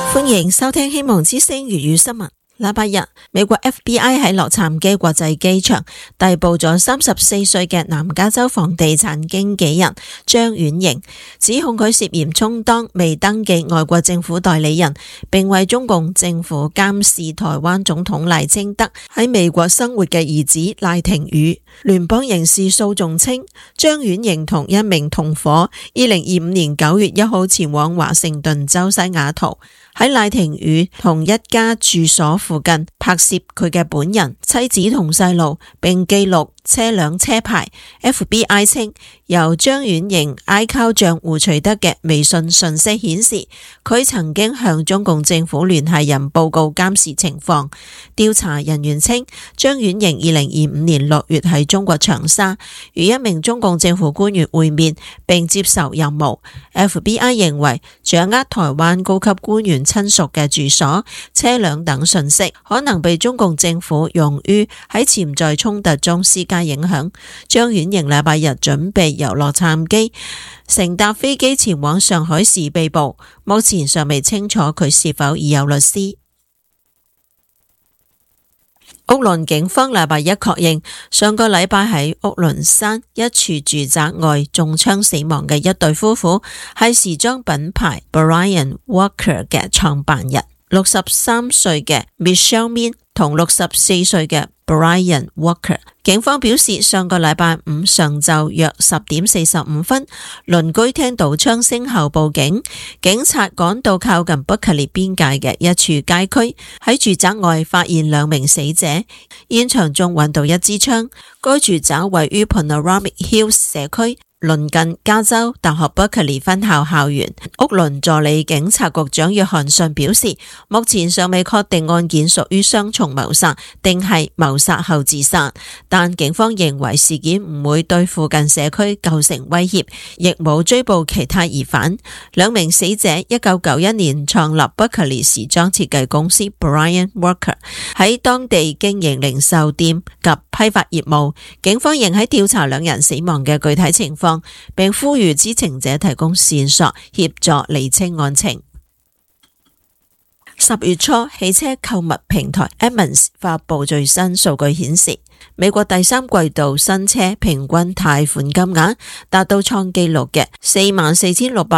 歡迎收聽希望之聲粵語新聞。禮拜日，美國 FBI 喺洛杉磯國際機場逮捕咗34歲嘅南加州房地產經紀人張婉瑩，指控佢涉嫌充當未登記外國政府代理人，並為中共政府監視台灣總統賴清德喺美國生活嘅兒子賴廷宇。聯邦刑事訴訟稱，張婉瑩同一名同夥2025年9月1號前往華盛頓州西雅圖，喺賴廷宇同一家住所附近拍攝佢嘅本人、妻子同細路，並記錄車輛車牌。FBI 稱，由張婉瑩 iCloud 賬戶取得嘅微信訊息顯示，佢曾經向中共政府聯繫人報告監視情況。調查人員稱，張婉瑩2025年6月喺中國長沙與一名中共政府官員會面並接受任務。FBI 認為，掌握台灣高級官員親屬嘅住所、車輛等訊息，可能被中共政府用於喺潛在衝突中施加影響。張婉瑩禮拜日準備由洛杉磯乘搭飛機前往上海市被捕，目前尚未清楚佢是否已有律師。屋崙警方禮拜一確認，上個禮拜喺屋崙山一處住宅外中槍死亡嘅一對夫婦係時裝品牌 Brian Walker 嘅創辦人，63歲嘅 Michelle Min 同64歲嘅 Brian Walker。警方表示，上個禮拜五上晝約10點45分，鄰居聽到槍聲後報警，警察趕到靠近伯克利邊界嘅一處街區，喺住宅外發現2名死者，現場中揾到一支槍。該住宅位於 Panoramic Hills 社區，鄰近加州大學伯克利分校校園。屋崙助理警察局長約翰遜表示，目前尚未確定案件屬於雙重謀殺定係謀殺後自殺，但警方認為事件唔會對附近社區構成威脅，亦冇追捕其他疑犯。2名死者1991年創立伯克利時裝設計公司 Brian Walker， 喺當地經營零售店及批發業務。警方仍喺調查2人死亡嘅具體情況，並呼籲知情者提供線索協助釐清案情。10月初，汽車購物平台 Edmunds 發佈最新數據顯示，美國第3季度新車平均貸款金額達到創紀錄嘅44,600